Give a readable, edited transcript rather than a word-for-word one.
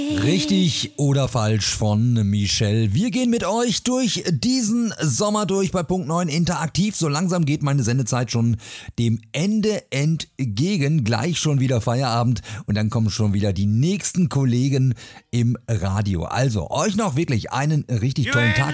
Richtig oder falsch von Michelle. Wir gehen mit euch durch diesen Sommer durch bei Punkt 9 interaktiv. So langsam geht meine Sendezeit schon dem Ende entgegen. Gleich schon wieder Feierabend und dann kommen schon wieder die nächsten Kollegen im Radio. Also euch noch wirklich einen richtig tollen Tag.